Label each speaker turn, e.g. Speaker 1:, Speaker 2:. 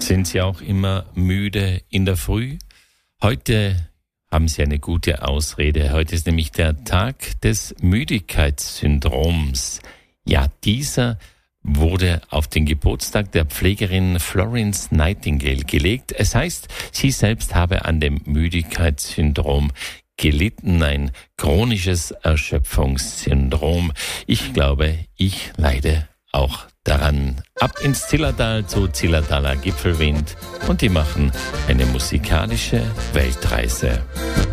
Speaker 1: Sind Sie auch immer müde in der Früh? Heute haben Sie eine gute Ausrede. Heute ist nämlich der Tag des Müdigkeitssyndroms. Ja, dieser wurde auf den Geburtstag der Pflegerin Florence Nightingale gelegt. Es heißt, sie selbst habe an dem Müdigkeitssyndrom gelitten, ein chronisches Erschöpfungssyndrom. Ich glaube, ich leide auch daran. Ab ins Zillertal zu Zillertaler Gipfelwind und die machen eine musikalische Weltreise.